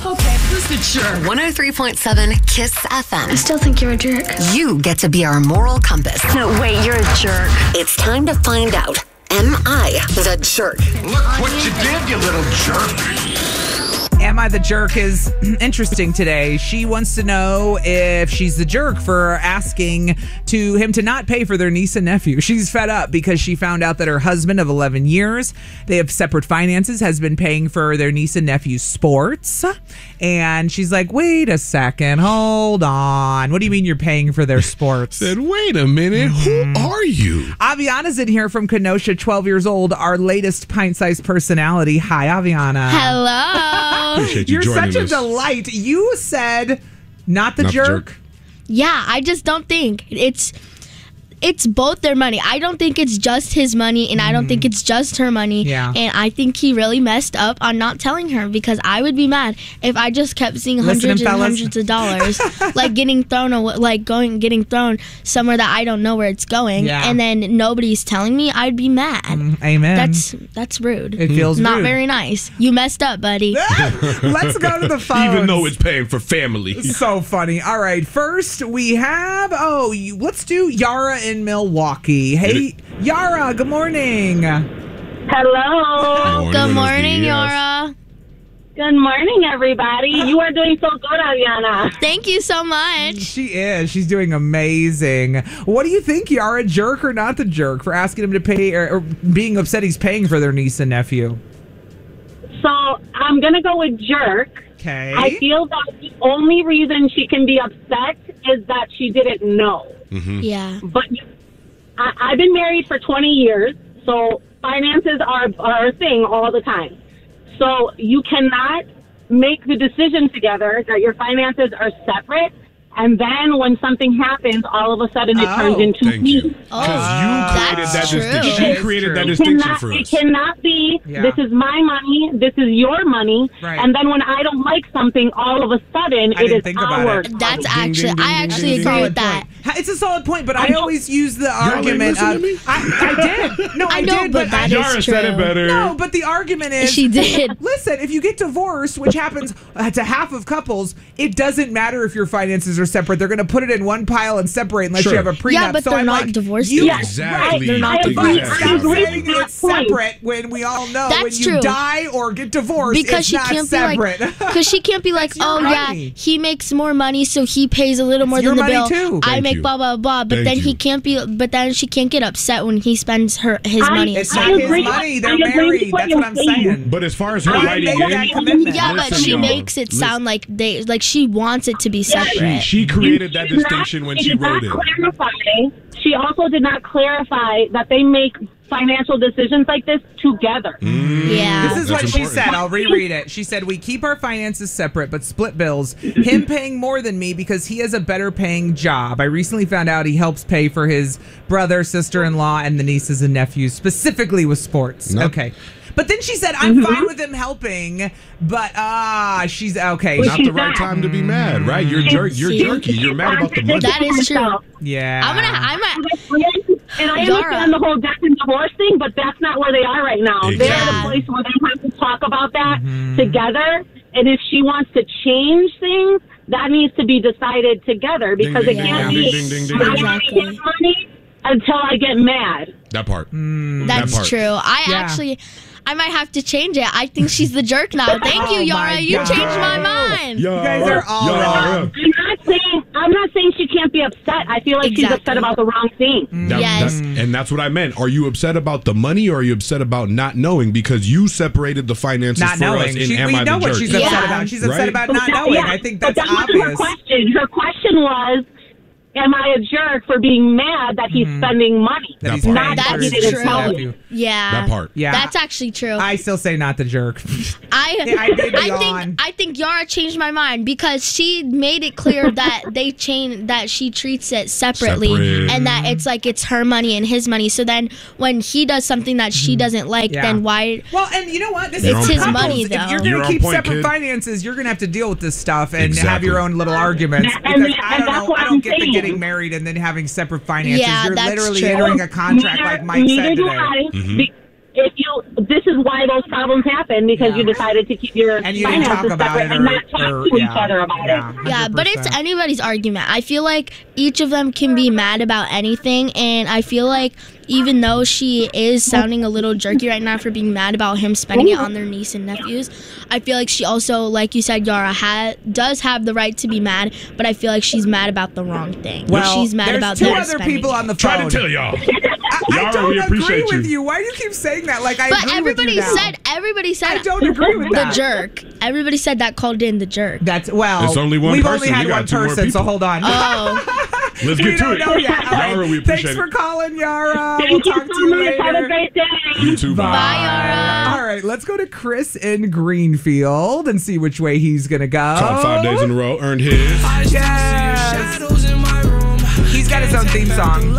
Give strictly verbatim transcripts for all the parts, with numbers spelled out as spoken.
Okay, who's the jerk? one oh three point seven KISS F M. I still think you're a jerk. You get to be our moral compass. No, wait, you're a jerk. It's time to find out, am I the jerk? Look what you did, you little jerk. Am I the jerk is interesting today. She wants to know if she's the jerk for asking to him to not pay for their niece and nephew. She's fed up because she found out that her husband of eleven years, they have separate finances, has been paying for their niece and nephew's sports. And she's like, wait a second, hold on. What do you mean you're paying for their sports? Said, wait a minute, mm-hmm. Who are you? Aviana's in here from Kenosha, twelve years old, our latest pint-sized personality. Hi, Aviana. Hello. Appreciate you You're joining such us. a delight. You said not the Not the jerk. jerk. Yeah, I just don't think it's it's both their money. I don't think it's just his money, and I don't think it's just her money. Yeah. And I think he really messed up on not telling her, because I would be mad if I just kept seeing Listen, hundreds and fellas. hundreds of dollars like getting thrown away, like going getting thrown somewhere that I don't know where it's going, Yeah. and then nobody's telling me. I'd be mad. Mm, amen. That's that's rude. It feels not rude. very nice. You messed up, buddy. Let's go to the phone. Even though it's paying for family. So funny. All right. First, we have, oh, you, let's do Yara in Milwaukee. Hey, Yara, good morning. Hello. Morning, Good buenos morning, dias. Yara. Good morning, everybody. You are doing so good, Ariana. Thank you so much. She is. She's doing amazing. What do you think, Yara? Jerk or not the jerk for asking him to pay or, or being upset he's paying for their niece and nephew? So I'm going to go with jerk. Okay. I feel that the only reason she can be upset is that she didn't know. Yeah. But I, I've been married for twenty years, so finances are, are a thing all the time. So you cannot make the decision together that your finances are separate, and then when something happens, all of a sudden it Oh, turns into Thank me. you. Because Oh, you created that's that true. distinction. That She is created true. that It distinction Cannot, for it us. cannot be, Yeah. this is my money, this is your money, Right. and then when I don't like something, all of a sudden I it didn't is think about our it. That's Ding, actually, ding, ding, I ding, actually ding, agree ding. with that. Ha- It's a solid point, but I always use the ain't argument listening of to me? I, I did. No, I, I know, did, but I, that is Yara said it true. better. no, but the argument is She did. Listen, if you get divorced, which happens uh, to half of couples, it doesn't matter if your finances are separate. They're going to put it in one pile and separate unless Sure. you have a prenup. Yeah, but so they're I'm not like, divorced You, yet. Exactly. They're not I But agree. divorced. stop I agree saying with it's that point. separate when we all know That's when you true. die or get divorced, Because it's she not can't separate. be like, because she can't be like, your oh money. yeah, he makes more money, so he pays a little more your than the money bill. too. I Thank make you. blah blah blah, but Thank then he you. can't be, but then she can't get upset when he spends her his I- money. It's I not his agree. money. They're I agree with married. what That's you're what I'm saying. saying. But as far as her I writing made that in, commitment. Yeah, but Listen, she y'all. makes it sound like they like she wants it to be she, separate. she created that She did not- distinction when she she did wrote not it. clarify. She also did not clarify that they make financial decisions like this together. Yeah. This is That's what she important. said. I'll reread it. She said, we keep our finances separate, but split bills. Him paying more than me because he has a better paying job. I recently found out he helps pay for his brother, sister-in-law, and the nieces and nephews, specifically with sports. No. Okay. But then she said, I'm fine with him helping, but ah, she's okay. Which Not she's the right not. time to be mad, right? You're jerk. You're See? jerky. You're mad about the money. That is true. Yeah. I'm gonna, I'm gonna, And I Yara. understand the whole death and divorce thing, but that's not where they are right now. They're at a Exactly. place where they have to talk about that together. And if she wants to change things, that needs to be decided together because ding, it ding, can't ding, be ding, ding, ding, I ding. want Exactly. his money until I get mad. That part. Mm. That that's part. true. I Yeah. actually, I might have to change it. I think she's the jerk now. Thank you, Oh, Yara. my You God. changed my mind. You guys are all wrong. I'm not saying I'm not saying she can't be upset. I feel like she's Exactly. upset about the wrong thing. That- Yes. that- and that's what I meant. Are you upset about the money or are you upset about not knowing? Because you seperated the finances Not for us knowing. in She, Am we I know the what Jerk? she's upset Yeah. about. She's upset Right? about But not that- knowing. yeah, I think but that's that wasn't obvious. her question. Her question was, am I a jerk for being mad that he's spending money? That he's That paying part. for That's his true. niece and nephew. Yeah. That part. Yeah. That's actually true. I still say not the jerk. I Yeah, I did I yawn. think I think Yara changed my mind because she made it clear that they chain that she treats it separately Separate. and that it's like it's her money and his money. So then when he does something that she doesn't like, Yeah. then why? Well, and you know what? This You're is on his couples. money, If though. you're going You're to on keep point, separate kid. finances, you're going to have to deal with this stuff and have Exactly. your own little arguments. And- and- Because I and don't that's know, what I I'm don't get the saying. getting married and then having separate finances. Yeah, you're that's literally true. entering a contract Neither- like Mike neither said do today. I. Mm-hmm. Be- if you, this is why those problems happen because Yeah. you decided to keep your And you didn't finances talk about separate it and or- not talk or- to yeah. each other about Yeah. it. Yeah, but it's one hundred percent. anybody's argument. I feel like each of them can be mad about anything, and I feel like even though she is sounding a little jerky right now for being mad about him spending it on their niece and nephews, I feel like she also, like you said, Yara, ha- does have the right to be mad, but I feel like she's mad about the wrong thing. Well, she's mad there's about two them other spending people it. on the phone. Try to tell y'all. I, I Yara, don't we agree appreciate with you. you. Why do you keep saying that? Like I But agree everybody with you now. said, everybody said, I don't agree with the that. jerk. Everybody said that called in the jerk. That's well. It's only one We've person. only We had got one two more person, so people. hold on. Oh, Let's we get to don't it. know yet. All right. Yara, we Thanks appreciate for it. calling, Yara. Thank We'll you talk to so you much. Have a later. great day. You too. bye, Yara. All right, let's go to Chris in Greenfield and see which way he's gonna go. Caught five days in a row, earned his. Yes. He's got his own theme song.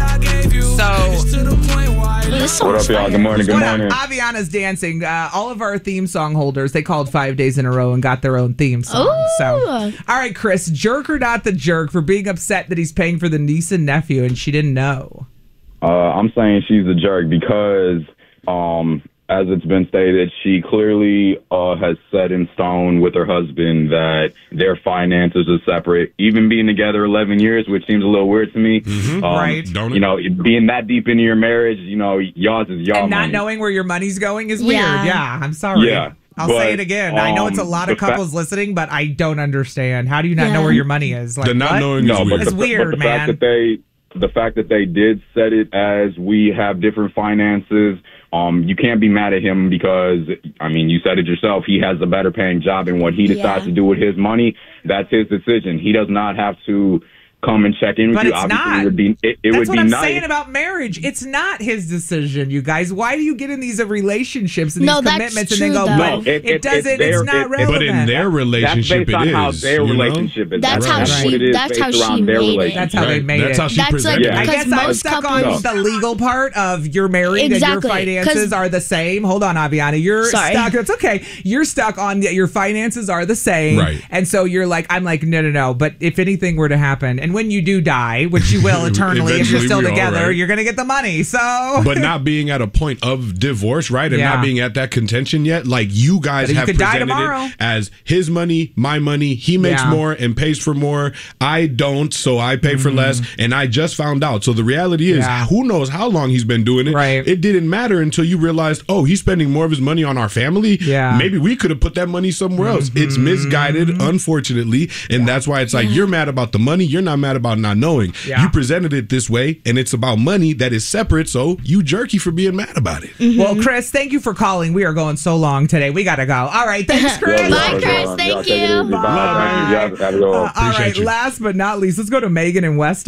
So This What up, y'all? Good morning. Good what up? morning. Aviana's dancing. Uh, all of our theme song holders, they called five days in a row and got their own theme song. Ooh. So, all right, Chris, jerk or not the jerk for being upset that he's paying for the niece and nephew and she didn't know? Uh, I'm saying she's a jerk because, um, as it's been stated, she clearly uh, has set in stone with her husband that their finances are separate. Even being together eleven years, which seems a little weird to me. Mm-hmm. Um, Right. Don't it? You know, being that deep into your marriage, you know, y'all's is y'all And not money. knowing where your money's going is weird. Yeah. Yeah, I'm sorry. Yeah, I'll but, say it again. I know it's a um, lot of the fa- couples listening, but I don't understand. How do you not know Yeah. where your money is? Like The not what? knowing No, is but weird. It's the, weird, but the man. fact that they, the fact that they did set it as we have different finances, um, you can't be mad at him because, I mean, you said it yourself. He has a better paying job, and what he decides Yeah. to do with his money, that's his decision. He does not have to come and check in with But you. it's Obviously, not. it would be it, it That's would what be I'm nice. saying about marriage. It's not his decision, you guys. Why do you get in these uh, relationships and No, these that's commitments true, and then go, though. but No, it, it- it- doesn't, it's it's, their- not it- relevant. But in their That's relationship, based on it how is. their you know? relationship is. That's how what she- it is that's based how she around their made it. relationship. That's how they Right. made That's it. how she That's presented like- I it. because guess I'm most stuck couples- on the legal part of you're married Exactly, and your finances 'cause- are the same. Hold on, Aviana. You're Sorry. stuck. It's okay. You're stuck on the, your finances are the same. Right. And so you're like, I'm like, no, no, no. But if anything were to happen, and when you do die, which you will eternally if you're Eventually still we all, together, right? you're going to get the money. So. But not being at a point of divorce, right? And Yeah. not being at that contention yet. Like you guys But you have could die presented tomorrow. it as his money, my money. He makes Yeah. more and pays for more. I don't, so I pay for less. And I just found out. So the reality is, Mm-hmm. Yeah. who knows how long he's been doing it? Right. It didn't matter until you realized, oh, he's spending more of his money on our family. Yeah. Mm-hmm. Maybe we could have put that money somewhere else. It's misguided, unfortunately. And that's why it's like, you're mad about the money. You're not mad about not knowing. Yeah. You presented it this way, and it's about money that is separate. So you jerky for being mad about it. Well, Chris, thank you for calling. We are going so long today. We got to go. All right. Thanks, Chris. Yeah, Bye, y'all- Chris. y'all- Thank y'all take it you. easy. Bye. Thank you. Y'all have a good one. Uh, all Appreciate right. you. Last but not least, let's go to Megan in West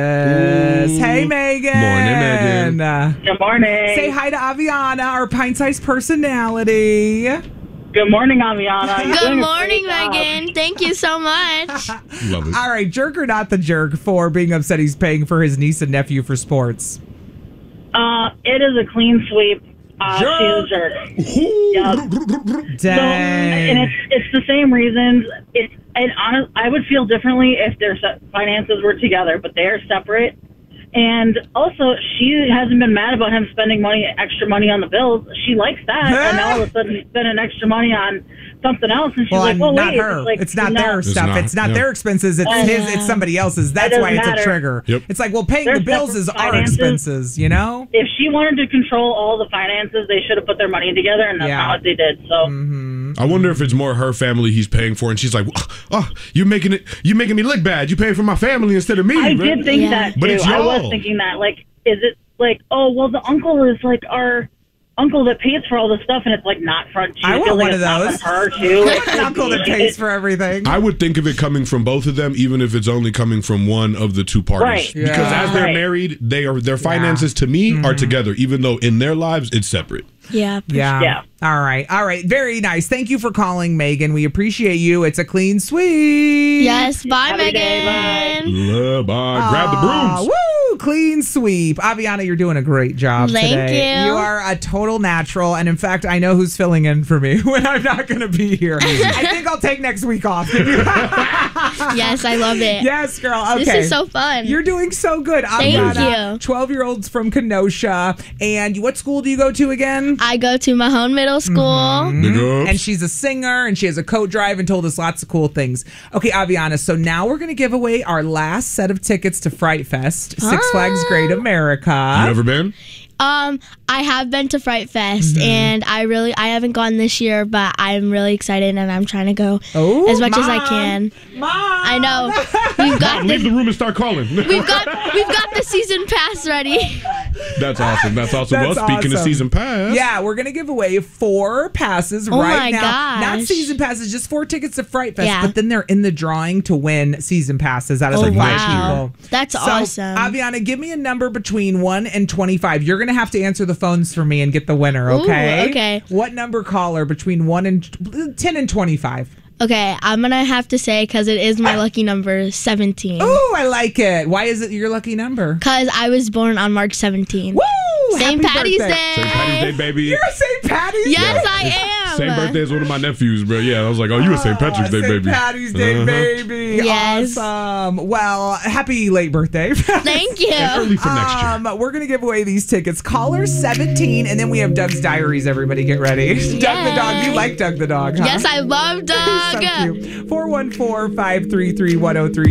Dallas. Ooh. Hey, Megan. Morning, Megan. Uh, Good morning. say hi to Aviana, our pint-sized personality. Good morning, Aviana. You're Good doing a morning, great job. Megan. Thank you so much. Love it. All right, jerk or not the jerk for being upset he's paying for his niece and nephew for sports? Uh, it is a clean sweep. Uh, Jerk. she's a jerk. Yep. So, and Dang. it's it's the same reasons. It's and honest, I would feel differently if their se- finances were together, but they are separate. And also, she hasn't been mad about him spending money, extra money on the bills. She likes that, and all of a sudden he's spending extra money on something else, and she's Well, like, and "Well, not wait, her. it's, like, It's not no. their It's stuff. not, It's not yeah. their expenses. It's Oh, his. yeah. It's somebody else's. That's doesn't why it's matter. a trigger. Yep. It's like, well, paying They're the bills separate is our finances. expenses. You know. If she wanted to control all the finances, they should have put their money together, and that's Yeah. not what they did. So. I wonder if it's more her family he's paying for, and she's like, "Oh, you're making it. You're making me look bad. You paying for my family instead of me." I right? did think Yeah. that too. But it's I was y'all. thinking that, like, is it like, oh, well, the uncle is like our uncle that pays for all this stuff, and it's like not front. She I want feels like one it's of not those. from her too. Like, An uncle that pays for everything. I would think of it coming from both of them, even if it's only coming from one of the two parties. Right. Because Yeah. as they're Right. married, they are their finances to me are together, even though in their lives it's separate. Yeah. Yeah. Yeah. All right. All right. Very nice. Thank you for calling, Megan. We appreciate you. It's a clean sweep. Yes. Bye, Have a good day, Megan. Love, bye. Grab the Aw, brooms. Woo! Clean sweep. Aviana, you're doing a great job Thank today. you. You are a total natural. And in fact, I know who's filling in for me when I'm not going to be here. I think I'll take next week off. Yes, I love it. Yes, girl. Okay. This is so fun. You're doing so good. Thank Aviana, you. twelve-year-olds from Kenosha. And what school do you go to again? I go to Mahone Middle School. Mm-hmm. Big ups. And she's a singer, and she has a coat drive and told us lots of cool things. Okay, Aviana, so now we're going to give away our last set of tickets to Fright Fest, Six Ah. Flags Great America. You ever been? Um, I have been to Fright Fest, Mm-hmm. and I really, I haven't gone this year, but I'm really excited, and I'm trying to go Oh, as much as I Mom. can. Mom! I know we've got Leave the the, room and start calling. we've got we've got the season pass ready. That's awesome. That's awesome. That's well, speaking of awesome. season pass. Yeah, we're going to give away four passes Oh right my now. gosh. Not season passes, just four tickets to Fright Fest, Yeah. but then they're in the drawing to win season passes out of Oh, the five wow. people. That's so, awesome. Aviana, give me a number between one and twenty-five. You're going to have to answer the phones for me and get the winner, Ooh, okay? okay. What number caller between one and ten and twenty-five? Okay, I'm gonna have to say because it is my lucky number, seventeen. Oh, I like it. Why is it your lucky number? Because I was born on March seventeenth. Woo! Saint Happy Patty's birthday. Day. Saint Patty's Day, baby. You're a Saint Patty's Yes, Day? I am. Same birthday as one of my nephews, bro. Yeah, I was like, oh, you a Saint Patrick's Day, Saint baby. Patty's Day, Uh-huh. baby. Yes. Awesome. Well, happy late birthday. Thank you. And early for next year. Um, we're going to give away these tickets. Caller seventeen, and then we have Doug's Diaries, everybody. Get ready. Doug the dog. You like Doug the dog, huh? Yes, I love Doug. So cute. four one four, five three three, one oh three